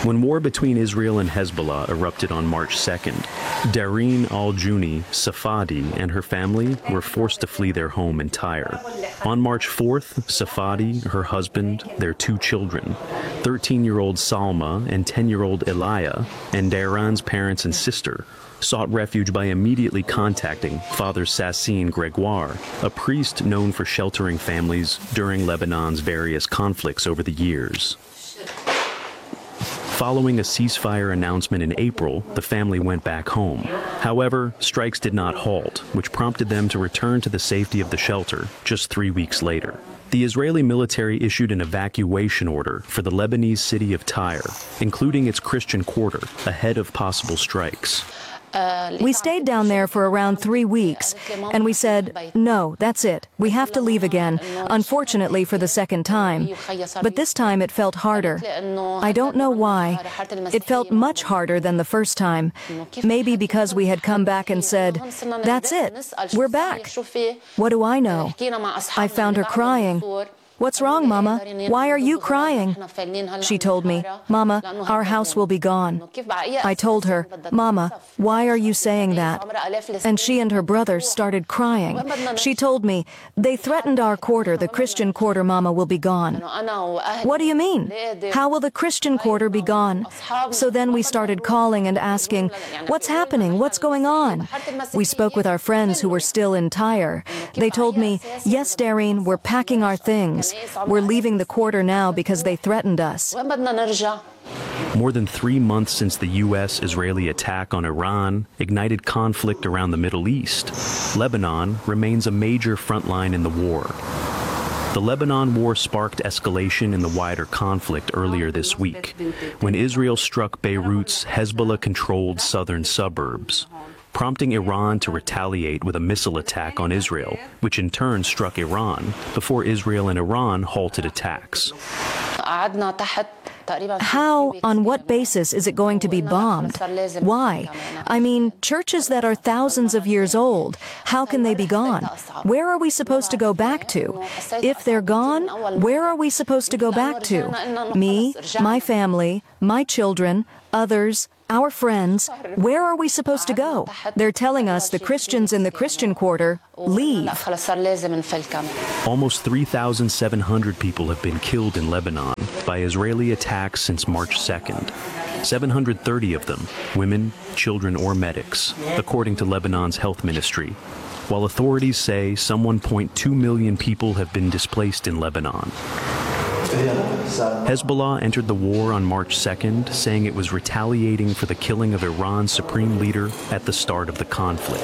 When war between Israel and Hezbollah erupted on March 2nd, Dareen al-Juni Safadi and her family were forced to flee their home in Tyre. On March 4th, Safadi, her husband, their two children, 13-year-old Salma and 10-year-old Elia, and Dareen's parents and sister, sought refuge by immediately contacting Father Sassine Gregoire, a priest known for sheltering families during Lebanon's various conflicts over the years. Following a ceasefire announcement in April, the family went back home. However, strikes did not halt, which prompted them to return to the safety of the shelter just 3 weeks later. The Israeli military issued an evacuation order for the Lebanese city of Tyre, including its Christian quarter, ahead of possible strikes. We stayed down there for around 3 weeks, and we said, no, that's it. We have to leave again, unfortunately for the second time. But this time it felt harder. I don't know why. It felt much harder than the first time. Maybe because we had come back and said, that's it. We're back. What do I know? I found her crying. What's wrong, Mama? Why are you crying? She told me, Mama, our house will be gone. I told her, Mama, why are you saying that? And she and her brother started crying. She told me, they threatened our quarter, the Christian quarter, Mama, will be gone. What do you mean? How will the Christian quarter be gone? So then we started calling and asking, what's happening? What's going on? We spoke with our friends who were still in Tyre. They told me, yes, Dareen, we're packing our things. We're leaving the quarter now because they threatened us. More than 3 months since the U.S.-Israeli attack on Iran ignited conflict around the Middle East, Lebanon remains a major front line in the war. The Lebanon war sparked escalation in the wider conflict earlier this week, when Israel struck Beirut's Hezbollah-controlled southern suburbs, prompting Iran to retaliate with a missile attack on Israel, which in turn struck Iran before Israel and Iran halted attacks. How, on what basis is it going to be bombed? Why? I mean, churches that are thousands of years old, how can they be gone? Where are we supposed to go back to? If they're gone, where are we supposed to go back to? Me, my family, my children, others, our friends, where are we supposed to go? They're telling us, the Christians in the Christian quarter, leave. Almost 3,700 people have been killed in Lebanon by Israeli attacks since March 2nd. 730 of them, women, children, or medics, according to Lebanon's health ministry, while authorities say some 1.2 million people have been displaced in Lebanon. Hezbollah entered the war on March 2nd, saying it was retaliating for the killing of Iran's supreme leader at the start of the conflict.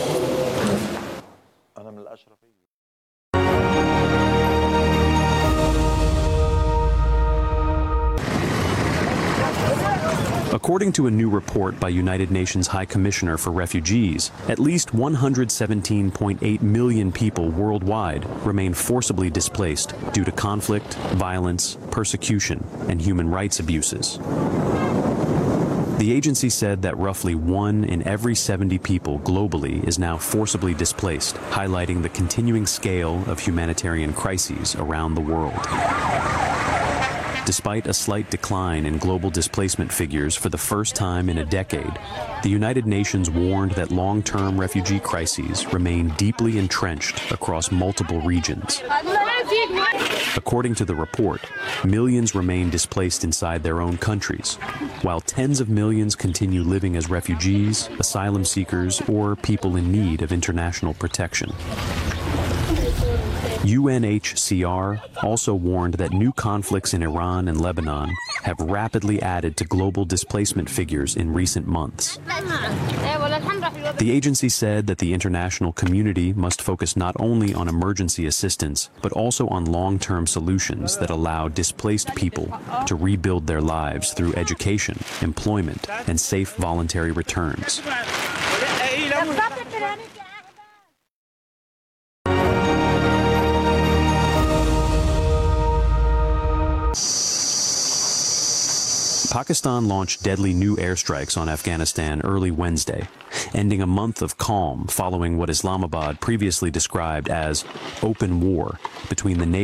According to a new report by United Nations High Commissioner for Refugees, at least 117.8 million people worldwide remain forcibly displaced due to conflict, violence, persecution, and human rights abuses. The agency said that roughly 1 in every 70 people globally is now forcibly displaced, highlighting the continuing scale of humanitarian crises around the world. Despite a slight decline in global displacement figures for the first time in a decade, the United Nations warned that long-term refugee crises remain deeply entrenched across multiple regions. According to the report, millions remain displaced inside their own countries, while tens of millions continue living as refugees, asylum seekers, or people in need of international protection. UNHCR also warned that new conflicts in Iran and Lebanon have rapidly added to global displacement figures in recent months. The agency said that the international community must focus not only on emergency assistance, but also on long-term solutions that allow displaced people to rebuild their lives through education, employment, and safe voluntary returns. Pakistan launched deadly new airstrikes on Afghanistan early Wednesday, ending a month of calm following what Islamabad previously described as open war between the